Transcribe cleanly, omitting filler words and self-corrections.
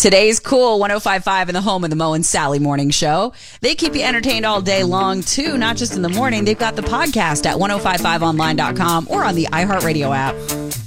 Today's Cool 105.5 in the home of the Mo and Sally Morning Show. They keep you entertained all day long, too, not just in the morning. They've got the podcast at 1055online.com or on the iHeartRadio app.